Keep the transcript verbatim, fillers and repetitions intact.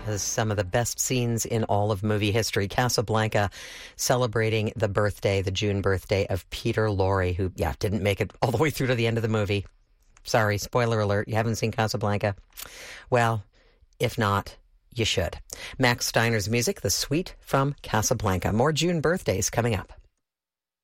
has some of the best scenes in all of movie history. Casablanca, celebrating the birthday, the June birthday of Peter Lorre, who, yeah, didn't make it all the way through to the end of the movie. Sorry, spoiler alert, you haven't seen Casablanca? Well, if not, you should. Max Steiner's music, The Suite from Casablanca. More June birthdays coming up.